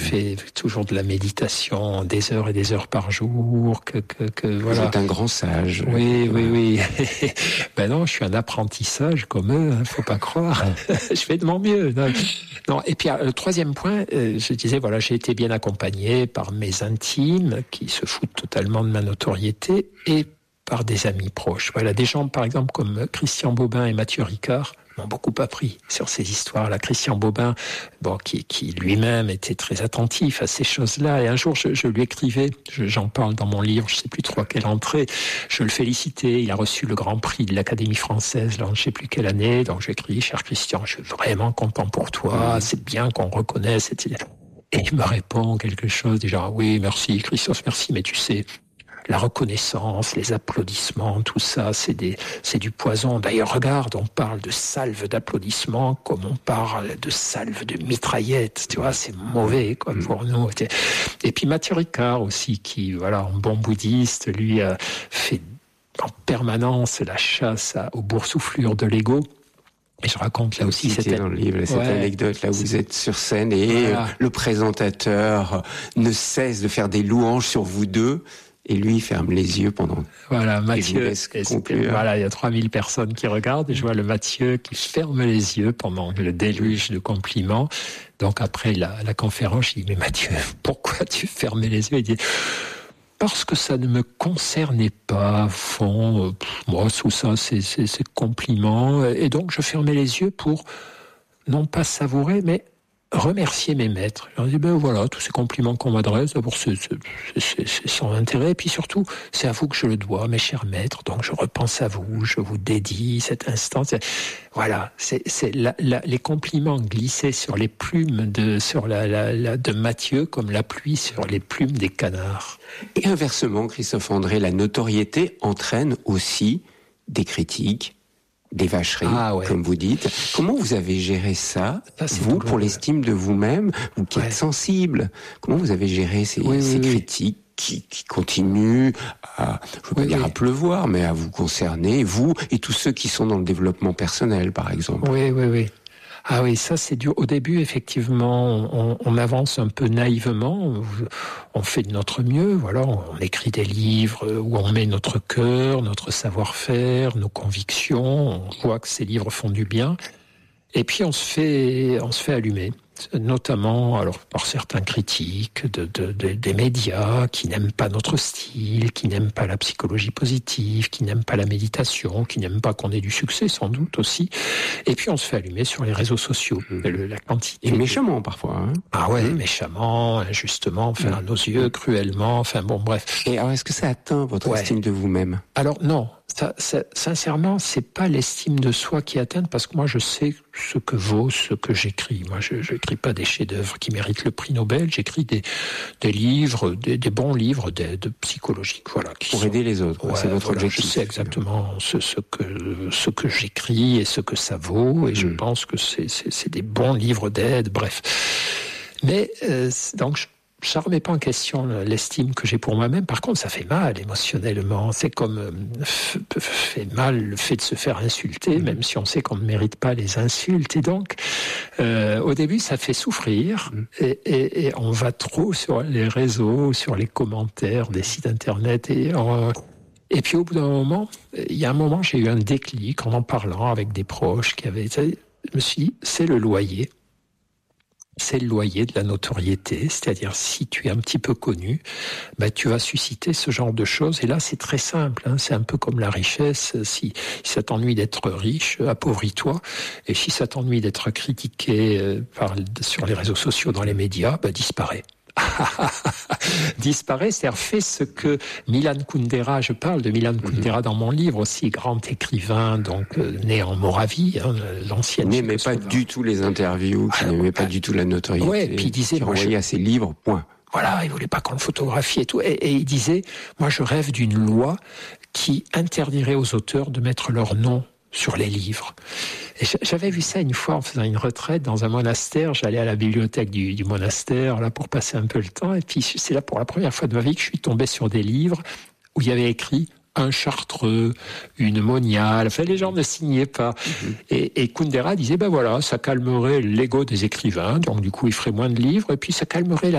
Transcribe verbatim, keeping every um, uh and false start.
fais toujours de la méditation des heures et des heures par jour. Que, que, que voilà. Vous êtes un grand sage. Oui, oui, oui. Ben non, je suis un apprentissage comme eux, hein, faut pas croire. Je fais de mon mieux. Non. Non. Et puis le troisième point, euh, je disais voilà, j'ai été bien accompagné par mes intimes qui se foutent totalement de ma notoriété et par des amis proches. Voilà, des gens par exemple comme Christian Bobin et Mathieu Ricard m'ont beaucoup appris sur ces histoires-là. Christian Bobin, bon, qui, qui lui-même était très attentif à ces choses-là. Et un jour, je, je lui écrivais, je, j'en parle dans mon livre, je ne sais plus trop à quelle entrée, je le félicitais. Il a reçu le Grand Prix de l'Académie française, là, je ne sais plus quelle année. Donc, je lui ai écrit, cher Christian, je suis vraiment content pour toi. C'est bien qu'on reconnaisse, et cetera. Et il me répond quelque chose, déjà, oui, merci, Christophe, merci, mais tu sais, la reconnaissance, les applaudissements, tout ça, c'est des, c'est du poison. D'ailleurs, regarde, on parle de salve d'applaudissements comme on parle de salve de mitraillettes. Tu vois, c'est mauvais, quoi, pour nous. Et puis Mathieu Ricard aussi, qui, voilà, en bon bouddhiste, lui, a fait en permanence la chasse à, aux boursouflures de l'ego. Et je raconte là aussi cette, dans le livre, cette ouais, anecdote là où vous êtes sur scène et voilà. Le présentateur ne cesse de faire des louanges sur vous deux. Et lui, il ferme les yeux pendant... Voilà, Mathieu, voilà, il y a trois mille personnes qui regardent, et je vois le Mathieu qui ferme les yeux pendant le déluge de compliments. Donc après la, la conférence, je dis, mais Mathieu, pourquoi tu fermais les yeux? Il dit, parce que ça ne me concernait pas, fond, euh, moi, tout ça, c'est, c'est, c'est compliments. Et donc, je fermais les yeux pour, non pas savourer, mais remercier mes maîtres. Je leur dis, ben voilà, tous ces compliments qu'on m'adresse, d'abord c'est, c'est, c'est, c'est sans intérêt, et puis surtout, c'est à vous que je le dois, mes chers maîtres, donc je repense à vous, je vous dédie cet instant. C'est, voilà, c'est, c'est la, la, les compliments glissés sur les plumes de, sur la, la, la, de Mathieu, comme la pluie sur les plumes des canards. Et inversement, Christophe André, la notoriété entraîne aussi des critiques, des vacheries, ah ouais. Comme vous dites. Comment vous avez géré ça, ça vous, douloureux. Pour l'estime de vous-même, vous qui ouais. êtes sensible? Comment vous avez géré ces, oui, ces oui, critiques oui. Qui, qui continuent à, je ne veux pas oui, dire oui. à pleuvoir, mais à vous concerner, vous et tous ceux qui sont dans le développement personnel, par exemple? Oui, oui, oui. Ah oui, ça c'est dur. Au début, effectivement, on, on avance un peu naïvement, on fait de notre mieux, voilà, on écrit des livres où on met notre cœur, notre savoir-faire, nos convictions, on voit que ces livres font du bien, et puis on se fait, on se fait allumer. Notamment alors par certains critiques de, de, de, des médias qui n'aiment pas notre style, qui n'aiment pas la psychologie positive, qui n'aiment pas la méditation, qui n'aiment pas qu'on ait du succès sans doute aussi. Et puis on se fait allumer sur les réseaux sociaux. Mmh. Le, la quantité. Et méchamment parfois. Hein. Ah ouais, mmh. méchamment, injustement, enfin mmh. à nos yeux, cruellement, enfin bon bref. Et alors est-ce que ça atteint votre ouais. estime de vous-même? Alors non. Ça, ça, sincèrement, c'est pas l'estime de soi qui atteint, parce que moi, je sais ce que vaut ce que j'écris. Moi, je n'écris pas des chefs-d'œuvre qui méritent le prix Nobel. J'écris des, des livres, des, des bons livres d'aide psychologique, voilà. Qui Pour sont... aider les autres, ouais, c'est votre voilà, objectif. Je sais exactement ce, ce que ce que j'écris et ce que ça vaut, et mmh. je pense que c'est, c'est, c'est des bons livres d'aide. Bref, mais euh, donc. Je, Ça ne remet pas en question l'estime que j'ai pour moi-même. Par contre, ça fait mal émotionnellement. C'est comme euh, f- fait mal le fait de se faire insulter, mmh. même si on sait qu'on ne mérite pas les insultes. Et donc, euh, au début, ça fait souffrir. Mmh. Et, et, et on va trop sur les réseaux, sur les commentaires des sites internet. Et, on, et puis, au bout d'un moment, il y a un moment, j'ai eu un déclic en en parlant avec des proches qui avaient... Je me suis dit, c'est le loyer. C'est le loyer de la notoriété, c'est-à-dire si tu es un petit peu connu, ben tu vas susciter ce genre de choses. Et là, c'est très simple, hein, c'est un peu comme la richesse. Si, si ça t'ennuie d'être riche, appauvris-toi. Et si ça t'ennuie d'être critiqué par, sur les réseaux sociaux, dans les médias, ben disparaît. Disparaît, c'est-à-dire fait ce que Milan Kundera, je parle de Milan Kundera dans mon livre aussi, grand écrivain, donc euh, né en Moravie, hein, l'ancienne. N'aimait pas du tout les interviews, qui n'aimait pas du tout la notoriété. Ouais, puis il disait, qui renvoyait à ses livres, point. Voilà, il voulait pas qu'on le photographie et tout, et, et il disait, moi je rêve d'une loi qui interdirait aux auteurs de mettre leur nom sur les livres. Et j'avais vu ça une fois en faisant une retraite dans un monastère. J'allais à la bibliothèque du, du monastère là pour passer un peu le temps. Et puis c'est là pour la première fois de ma vie que je suis tombé sur des livres où il y avait écrit un Chartreux, une Monial. Enfin, les gens ne signaient pas. Mmh. Et, et Kundera disait, ben voilà, ça calmerait l'ego des écrivains. Donc du coup, il ferait moins de livres. Et puis ça calmerait la